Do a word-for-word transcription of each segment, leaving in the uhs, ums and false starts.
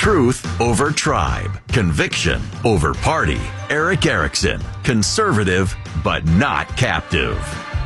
Truth over tribe. Conviction over party. Erick Erickson. Conservative, but not captive.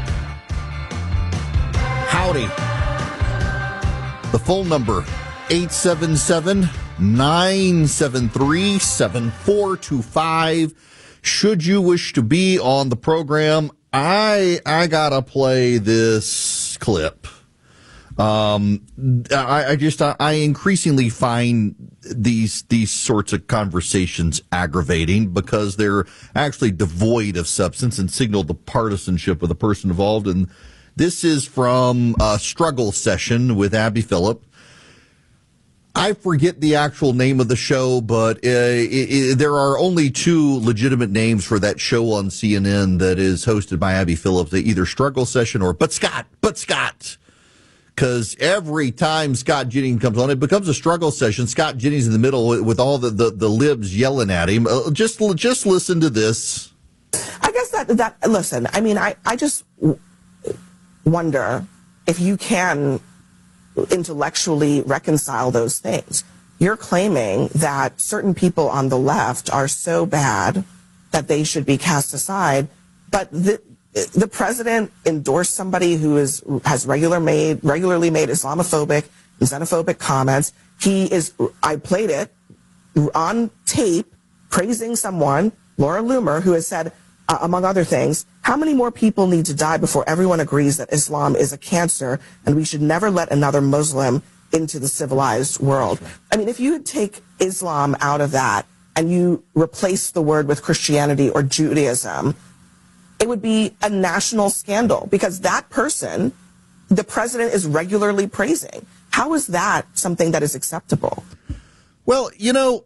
Howdy. The phone number, eight seven seven, nine seven three, seven four two five. Should you wish to be on the program, I I gotta play this clip. Um, I, I just I, I increasingly find these these sorts of conversations aggravating because they're actually devoid of substance and signal the partisanship of the person involved. And this is from a struggle session with Abby Phillip. I forget the actual name of the show, but uh, it, it, there are only two legitimate names for that show on C N N that is hosted by Abby Phillip, either Struggle Session or But Scott, But Scott. Because every time Scott Jennings comes on, it becomes a struggle session. Scott Jennings in the middle with, with all the, the, the libs yelling at him. Uh, just just listen to this. I guess that, that listen, I mean, I, I just wonder if you can intellectually reconcile those things. You're claiming that certain people on the left are so bad that they should be cast aside, but the, the president endorsed somebody who is has regular made regularly made Islamophobic and xenophobic comments. He is, I played it on tape, praising someone, Laura Loomer, who has said, Uh, among other things, how many more people need to die before everyone agrees that Islam is a cancer and we should never let another Muslim into the civilized world? I mean, if you take Islam out of that and you replace the word with Christianity or Judaism, it would be a national scandal because that person, the president is regularly praising. How is that something that is acceptable? Well, you know,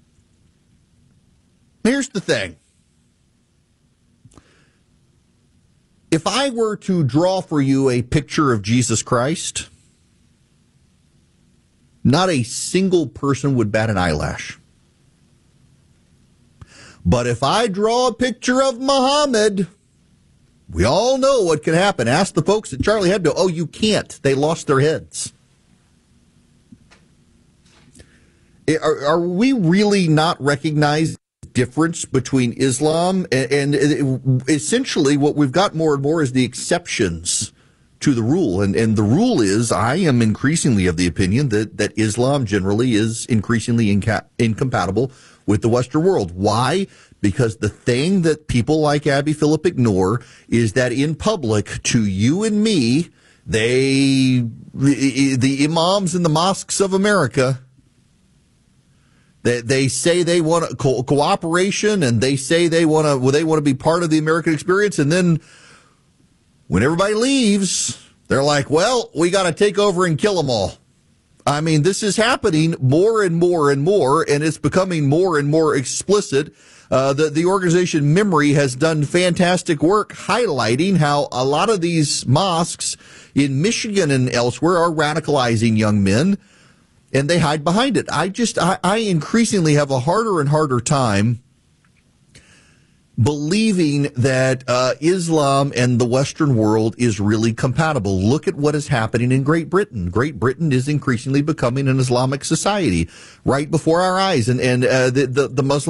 here's the thing. If I were to draw for you a picture of Jesus Christ, not a single person would bat an eyelash. But if I draw a picture of Muhammad, we all know what can happen. Ask the folks at Charlie Hebdo. Oh, you can't. They lost their heads. Are, are we really not recognizing difference between Islam and, and essentially what we've got more and more is the exceptions to the rule. And, and the rule is, I am increasingly of the opinion that, that Islam generally is increasingly inca- incompatible with the Western world. Why? Because the thing that people like Abby Phillip ignore is that in public, to you and me, they, the, the imams in the mosques of America, They, they say they want co- cooperation, and they say they want to well, they want to be part of the American experience. And then when everybody leaves, they're like, "Well, we got to take over and kill them all." I mean, this is happening more and more and more, and it's becoming more and more explicit. Uh, the the organization Memory has done fantastic work highlighting how a lot of these mosques in Michigan and elsewhere are radicalizing young men. And they hide behind it. I just, I, I increasingly have a harder and harder time believing that uh, Islam and the Western world is really compatible. Look at what is happening in Great Britain. Great Britain is increasingly becoming an Islamic society right before our eyes. And, and uh, the, the, the Muslim